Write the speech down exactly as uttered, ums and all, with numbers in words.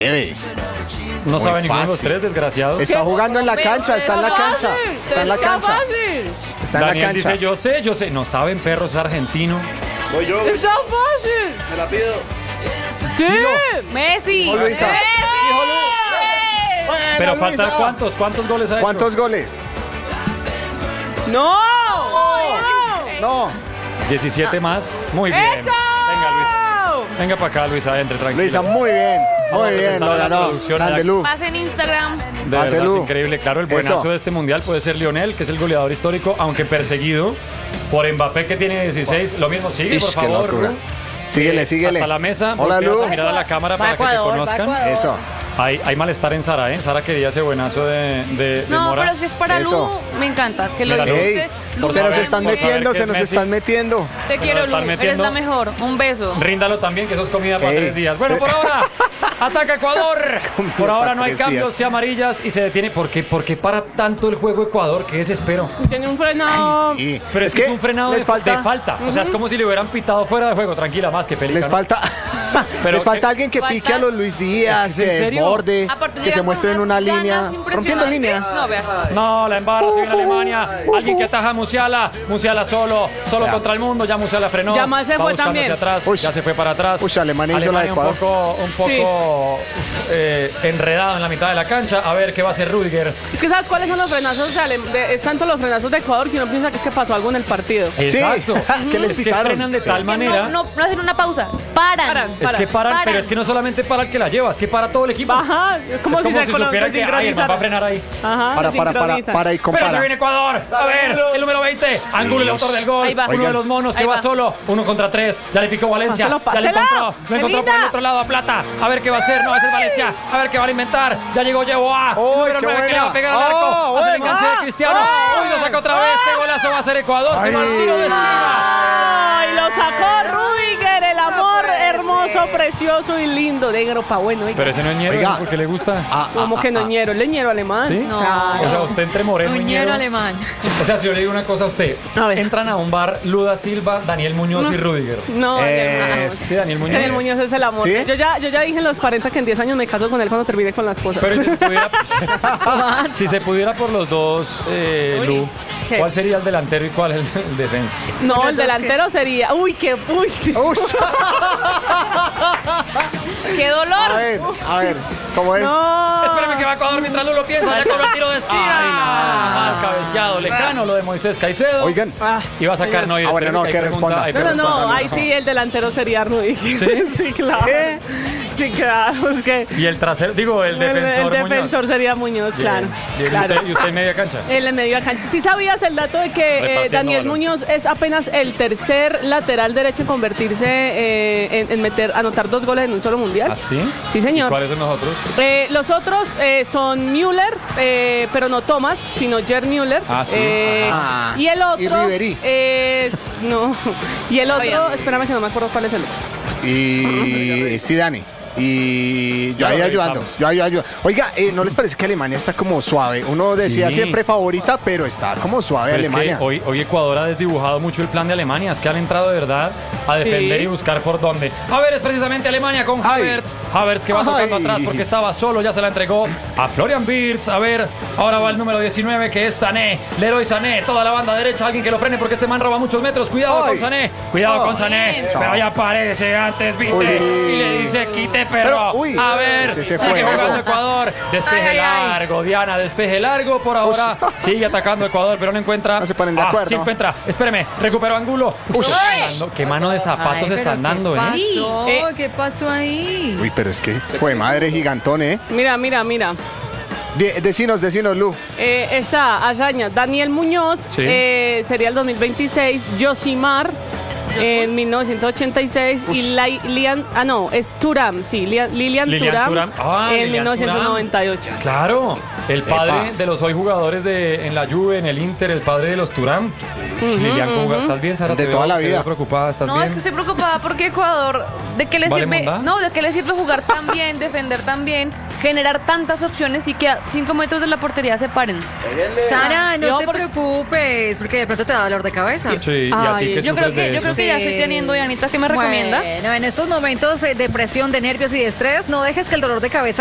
No Muy sabe ninguno de los fácil. tres, desgraciado. Está jugando en la cancha, está en la cancha. Está en la cancha. Está en la Daniel cancha. dice, yo sé, yo sé. No saben, perros, es argentino. Voy yo, voy ¡Está yo. fácil! Me la pido. ¡Sí! ¡Messi! Hijo Luisa. ¡Messi! Hijo Lu- Bueno, Pero faltan Luisa. cuántos, ¿cuántos goles ha hecho? ¿Cuántos goles? ¡No! No. diecisiete más. Muy bien. ¡Eso! Venga, Luis. Venga para acá, Luisa, entre, tranquilo. Luisa, muy bien. Vamos a Muy bien, presentar lo a la ganó. producción, Grande ya. Lu. Pase en Instagram. De verdad, Pase, es Lu. increíble. Claro, el buenazo Eso. de este mundial puede ser Lionel, que es el goleador histórico, aunque perseguido por Mbappé, que tiene dieciséis. Lo mismo, sigue, Ish, por qué favor. locura. Lu. Síguele, Eh, síguele. Hasta la mesa. Hola, volteas Lu. a mirar a la cámara para que te conozcan. Eso. Hay, hay malestar en Sara, ¿eh? Sara quería ese buenazo de, de, de No, Mora. pero si es para Eso. Lu, me encanta. Que lo Mira, Lu. disfrute. Ey, Lu, se nos saber- están por saber metiendo, que se es nos Messi. están metiendo. Te quiero, lo están Lu. Eres metiendo. la mejor. Un beso. Ríndalo también, que eso es comida para Ey. tres días. Bueno, por ahora, ataca Ecuador. Comida Por ahora para no hay tres cambios días. y amarillas y se detiene. ¿Por qué, ¿Por qué para tanto el juego Ecuador? Qué desespero. Tiene un frenado. Sí. Pero es, que es un frenado les de, falta, de falta. O sea, es como si le hubieran pitado fuera de juego. Tranquila, más que película. les falta, Pero les falta que- alguien que falta- pique a los Luis Díaz, Es que, que ¿en serio? desborde, Aparte, que se llegan muestre en con una unas línea, ganas rompiendo impresionantes. línea. No, veas. No, la embarra, se viene Alemania. Alguien que ataja a Musiala. Musiala solo, solo Ya. contra el mundo. Ya Musiala frenó. Yamal se Va fue buscando también. hacia atrás. Uy. Ya se fue para atrás. Uy, Alemania hizo la de un Ecuador. poco, un poco eh, enredado en la mitad de la cancha. A ver qué va a hacer Rudiger. Es que ¿sabes cuáles son los frenazos? de Ale- de- es tanto los frenazos de Ecuador que uno piensa que es que pasó algo en el partido. Exacto. ¿Qué les Es que pitaron? frenan de tal manera. No, no, no hacen una pausa. Paran. Paran. Es que paran, Paran. pero es que no solamente para el que la lleva, es que para todo el equipo. Ajá, es como es como si, si, se cono- supiera se que ay, el man va a sincronizaran. frenar ahí. Ajá, Para, se para, para, sincronizan. para y Pero se compara. viene Ecuador. A ver, el número veinte. Ángulo, el autor del gol. Ahí va. Uno de Oigan. los monos que Ahí va. va. solo. Uno contra tres. Ya le picó Valencia. Pásalo, Ya le pásela. encontró. Lo ¡Qué encontró por linda! el otro lado a Plata. A ver qué va a hacer. No, ese es Valencia. A ver qué va a inventar. Ya llegó Yeboah. ¡Uy, Número qué nueve que le buena! va a pegar al ¡Oh, arco. Hace el buena! enganche de Cristiano. ¡Ah! Uy, lo saca otra vez. Qué golazo va a hacer Ecuador. Se Ay. va al tiro de esquina. ¡Ay, lo sacó Rudiger! El amor hermoso, precioso y lindo. Negro pa' bueno. oiga. Pero ese no es ñero, Oiga. ¿no? Porque le gusta. Ah, Como ah, que ah, no ah. ñero, el ñero alemán. ¿Sí? No. O sea, usted entre moreno y Muñero ñero. alemán. O sea, si yo le digo una cosa a usted, A ver. entran a un bar Luda Silva, Daniel Muñoz y Rudiger. No, Eh, Eso. Sí, Daniel Muñoz. Daniel Muñoz es el amor. ¿Sí? Yo, ya, yo ya dije en los cuarenta que en diez años me caso con él cuando termine con las cosas. Pero si se pudiera, si se pudiera por los dos, eh, Lu, ¿Qué? ¿cuál sería el delantero y cuál es el defensa? no, Pero el dos delantero sería. Uy, qué. Uy, qué, Uy, qué dolor. a ver, a ver, ¿cómo es? No. Espérame que va a Ecuador mientras Lu lo piensa, ya cobra el tiro de esquina. Mal cabeceado, lejano lo de Moisés Caicedo. Oigan, Ah. Iba a sacar no y Ah, bueno, espérame no, que hay que pregunta, responda. hay No, no, no, pregunta. ahí sí el delantero sería Rudiger. ¿Sí? Sí, claro. ¿Qué? Sí, claro. Es que Y el trasero, digo, el el, defensor el Muñoz. defensor sería Muñoz, Bien, claro. bien. claro. ¿Y, usted, y usted en media cancha? Él en medio cancha. ¿Sí sabías el dato de que eh, Repartiendo Daniel balón. Muñoz es apenas el tercer lateral derecho en convertirse eh, en, en meter, anotar dos goles en un solo mundial? ¿Ah, sí? Sí, ¿Y señor. cuáles son los otros? Eh, los otros eh, son Müller, eh, pero no Thomas, sino Gerd Müller. Ah, sí. Eh, Ajá. y el otro Y Ribery. es no. Y el otro, Fabián. espérame que no me acuerdo cuál es el otro. Y sí, Dani. Y yo Ya ahí lo ayudando, revisamos. yo ahí ayudando. Oiga, eh, ¿no les parece que Alemania está como suave? Uno decía Sí. siempre favorita, pero está como suave Pero es que Alemania. hoy, hoy Ecuador ha desdibujado mucho el plan de Alemania. Es que han entrado de verdad a defender Sí. y buscar por dónde. A ver, es precisamente Alemania con Ay. Havertz. Havertz que va tocando Ay. atrás porque estaba solo. Ya se la entregó a Florian Wirtz. A ver, ahora va el número diecinueve que es Sané. Leroy Sané. Toda la banda derecha. Alguien que lo frene porque este man roba muchos metros. Cuidado Ay. con Sané. Cuidado Ay. con Sané. Bien. Pero ya aparece antes, viste. Uy. Y le dice, quite, pero. Pero, uy. A ver, Ese se sigue fue. jugando Ecuador. Despeje Ay, ay, ay. largo. Diana, despeje largo. Por ahora sigue atacando Ecuador, pero no encuentra. No se ponen de Ah, acuerdo. sí encuentra. Espéreme, recuperó Angulo. Uy. Dando- Qué mano de zapatos Ay, pero están dando, ¿qué ¿eh? pasó? Eh. ¿Qué pasó ahí? Uy, pero es que fue madre gigantón, ¿eh? Mira, mira, mira. De, decinos, decinos, Lu. Eh, está Araña, Daniel Muñoz, Sí. eh, sería el dos mil veintiséis, Josimar en mil novecientos ochenta y seis y Lai- Lian, ah no, es Turam, sí, Lian- Lilian, Lilian Thuram, Thuram. Ah, en Lilian mil novecientos noventa y ocho. Claro, el padre Epa. de los hoy jugadores de, en la Juve, en el Inter, el padre de los Turán. Lilian, ¿cómo va? ¿Estás bien, Sara? De Te toda veo- la te vida. veo preocupada, ¿estás No, bien? es que estoy preocupada porque Ecuador, ¿de qué le ¿Vale sirve? mondá? No, ¿de qué le sirve jugar tan bien, defender tan bien generar tantas opciones y que a cinco metros de la portería se paren. Sara, no Yo te por- preocupes, porque de pronto te da dolor de cabeza. Sí, y a ti Ay, que Yo creo sufres de que, yo eso. creo que ya Sí. estoy teniendo, Dianita, ¿qué me recomienda? Bueno, en estos momentos eh, de presión, de nervios y de estrés, no dejes que el dolor de cabeza